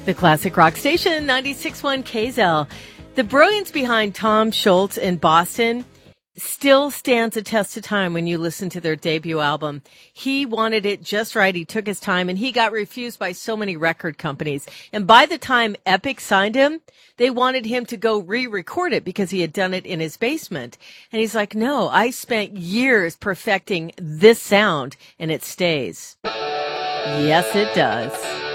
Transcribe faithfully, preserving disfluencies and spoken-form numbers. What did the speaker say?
The classic rock station, ninety-six point one K Z L. The brilliance behind Tom Scholz in Boston still stands a test of time when you listen to their debut album. He wanted it just right. He took his time, and he got refused by so many record companies. And by the time Epic signed him, they wanted him to go re-record it because he had done it in his basement. And he's like, no, I spent years perfecting this sound, and it stays. Yes, it does.